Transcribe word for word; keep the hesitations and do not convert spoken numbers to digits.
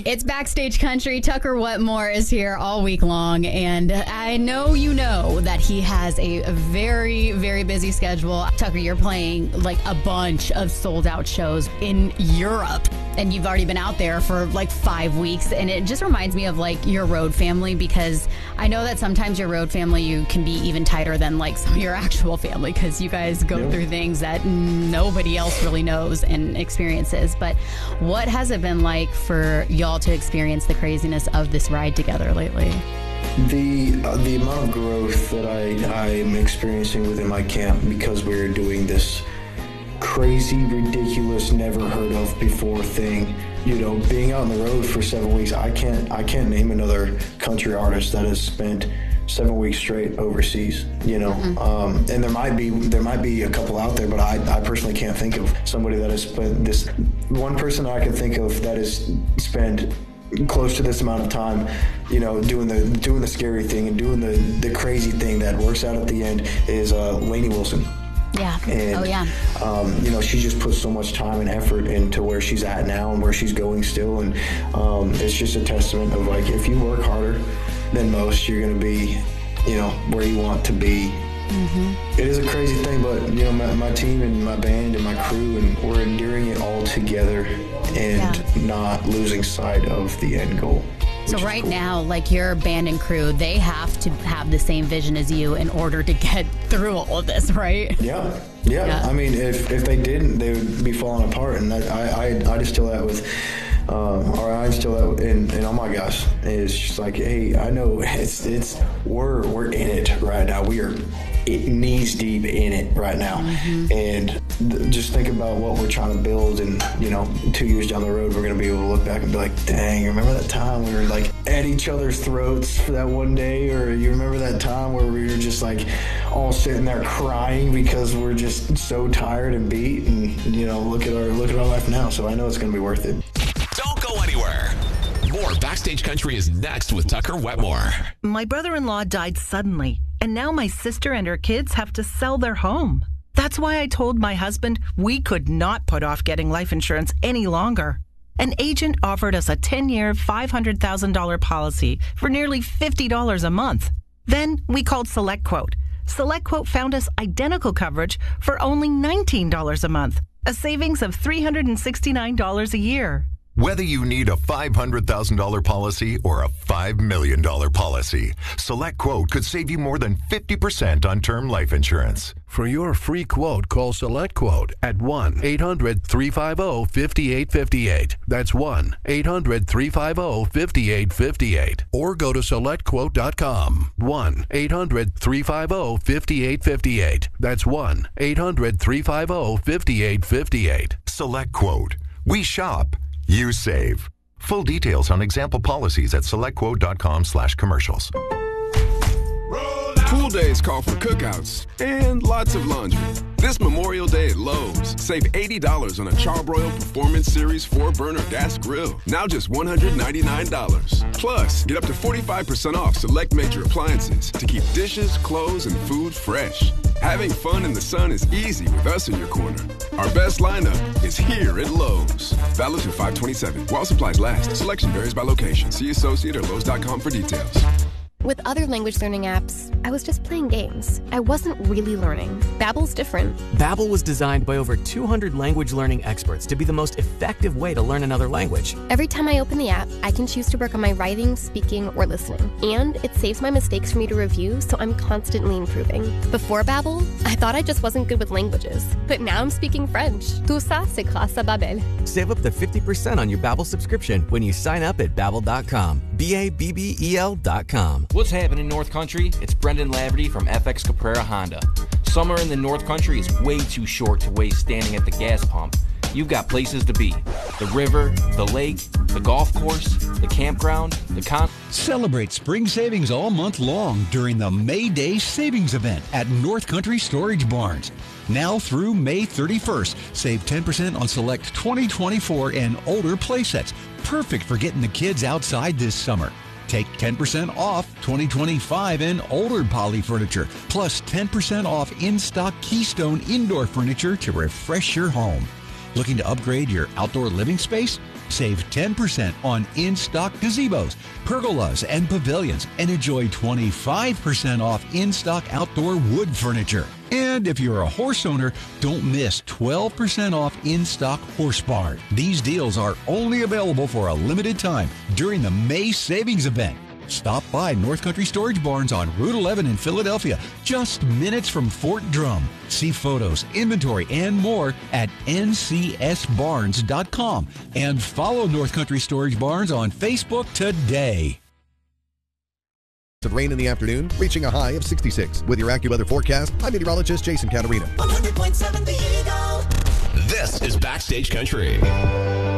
It's Backstage Country. Tucker Wetmore is here all week long, and I know you know that he has a very, very busy schedule. Tucker, you're playing like a bunch of sold-out shows in Europe, and you've already been out there for like five weeks, and it just reminds me of like your road family, because I know that sometimes your road family, you can be even tighter than like some of your actual family, because you guys go yeah. through things that nobody else really knows and experiences. But what has it been like for y'all to experience the craziness of this ride together lately? The uh, the amount of growth that I I'm experiencing within my camp, because we're doing this crazy, ridiculous, never heard of before thing. You know, being out on the road for seven weeks, I can't I can't name another country artist that has spent seven weeks straight overseas, you know. Mm-hmm. Um, and there might be there might be a couple out there, but I, I personally can't think of somebody that has spent this. One person I can think of that has spent close to this amount of time, you know, doing the doing the scary thing and doing the, the crazy thing that works out at the end is uh, Lainey Wilson. Yeah. And, oh, yeah. Um, you know, she just puts so much time and effort into where she's at now and where she's going still. And um, it's just a testament of, like, if you work harder than most, you're going to be, you know, where you want to be. Mm-hmm. It is a crazy thing, but, you know, my, my team and my band and my crew, and we're enduring it all together and yeah. not losing sight of the end goal. So right cool. now, like your band and crew, they have to have the same vision as you in order to get through all of this, right? Yeah, yeah. yeah. I mean, if if they didn't, they would be falling apart. And I I, I distill that with, uh, or I instill that in, in all my guys. It's just like, hey, I know it's it's we're we're in it right now. We are knees deep in it right now, mm-hmm. and th- just think about what we're trying to build, and you know, two years down the road, we're going to be able to look back and be like, dang, remember that time we were like at each other's throats for that one day? Or you remember that time where we were just like all sitting there crying because we're just so tired and beat? And you know, look at our look at our life now. So I know it's going to be worth it. Don't go anywhere. More Backstage Country is next with Tucker Wetmore. My brother-in-law died suddenly, and now my sister and her kids have to sell their home. That's why I told my husband we could not put off getting life insurance any longer. An agent offered us a ten-year, five hundred thousand dollars policy for nearly fifty dollars a month. Then we called SelectQuote. SelectQuote found us identical coverage for only nineteen dollars a month, a savings of three hundred sixty-nine dollars a year. Whether you need a five hundred thousand dollars policy or a five million dollars policy, SelectQuote could save you more than fifty percent on term life insurance. For your free quote, call SelectQuote at one eight hundred three five zero five eight five eight. That's one eight hundred three five zero five eight five eight. Or go to select quote dot com. one eight hundred three five zero five eight five eight. That's one eight hundred three five zero five eight five eight. SelectQuote. We shop. You save. Full details on example policies at selectquote.com slash commercials. Pool days call for cookouts and lots of laundry. This Memorial Day at Lowe's, save eighty dollars on a Charbroil Performance Series four burner gas grill. Now just one hundred ninety-nine dollars. Plus, get up to forty-five percent off select major appliances to keep dishes, clothes, and food fresh. Having fun in the sun is easy with us in your corner. Our best lineup is here at Lowe's. Valid through five twenty-seven. While supplies last. Selection varies by location. See associate or lowes dot com for details. With other language learning apps, I was just playing games. I wasn't really learning. Babbel's different. Babbel was designed by over two hundred language learning experts to be the most effective way to learn another language. Every time I open the app, I can choose to work on my writing, speaking, or listening. And it saves my mistakes for me to review, so I'm constantly improving. Before Babbel, I thought I just wasn't good with languages. But now I'm speaking French. Tout ça, c'est grâce à Babbel. Save up to fifty percent on your Babbel subscription when you sign up at babbel dot com. B A B B E L dot com. What's happening, North Country? It's Brendan Laverty from F X Caprera Honda. Summer in the North Country is way too short to waste standing at the gas pump. You've got places to be. The river, the lake, the golf course, the campground, the con... Celebrate spring savings all month long during the May Day Savings Event at North Country Storage Barns. Now through May thirty-first, save ten percent on select twenty twenty-four and older playsets. Perfect for getting the kids outside this summer. Take ten percent off twenty twenty-five and older poly furniture, plus ten percent off in-stock Keystone indoor furniture to refresh your home. Looking to upgrade your outdoor living space? Save ten percent on in-stock gazebos, pergolas, and pavilions, and enjoy twenty-five percent off in-stock outdoor wood furniture. And if you're a horse owner, don't miss twelve percent off in-stock horse barn. These deals are only available for a limited time during the May Savings Event. Stop by North Country Storage Barns on Route eleven in Philadelphia, just minutes from Fort Drum. See photos, inventory, and more at N C S barns dot com. And follow North Country Storage Barns on Facebook today. Of rain in the afternoon, reaching a high of sixty-six. With your AccuWeather forecast, I'm meteorologist Jason Caterina. one hundred point seven The Eagle. This is Backstage Country.